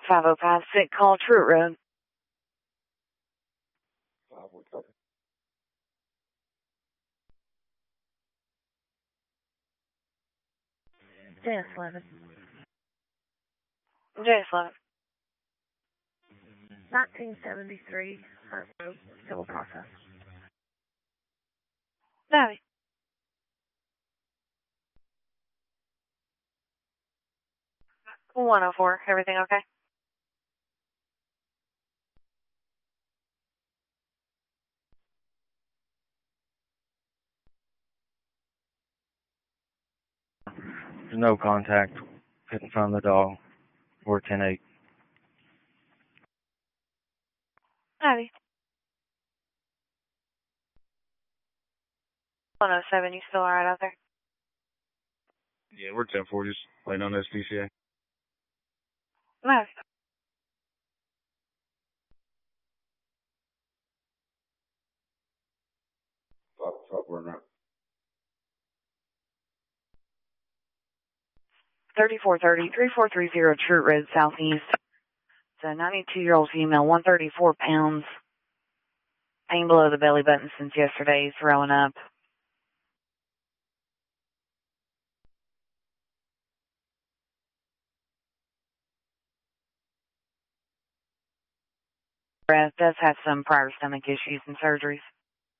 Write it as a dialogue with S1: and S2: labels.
S1: 5056, call Truett Road.
S2: 11.
S1: JS11.
S2: 1973, Hart Road, civil process.
S1: Navy. 104, everything okay?
S3: There's no contact. Couldn't find the dog. We're 10-8.
S1: Navy. 107, you still alright out there?
S4: Yeah, we're 10-4, just waiting on SPCA.
S1: Navy.
S4: We're not.
S1: 3430, 3430 Truett Road, Southeast. It's a 92-year-old female, 134 pounds. Pain below the belly button since yesterday, throwing up. Breath, does have some prior stomach issues and surgeries.